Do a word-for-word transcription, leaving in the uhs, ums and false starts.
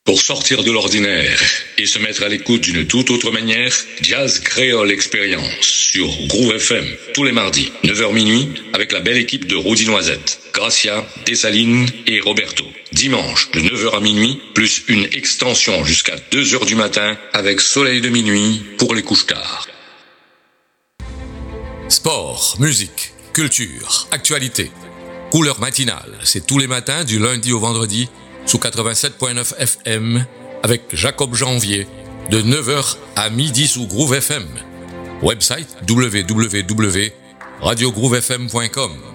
Pour sortir de l'ordinaire et se mettre à l'écoute d'une toute autre manière, Jazz Créole Expérience sur Groove F M, tous les mardis, neuf heures minuit, avec la belle équipe de Rudy Noisette, Gracia, Dessalines et Roberto. Dimanche, de neuf heures à minuit, plus une extension jusqu'à deux heures du matin, avec Soleil de minuit pour les couches tard. Sport, musique, culture, actualité. Couleur matinale, c'est tous les matins du lundi au vendredi sous quatre-vingt-sept virgule neuf F M avec Jacob Janvier de neuf heures à midi sous Groove F M. Website w w w point radio groove f m point com.